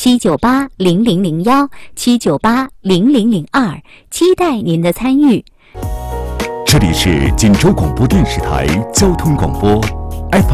7980001，7980002，期待您的参与。 这里是锦州广播电视台交通广播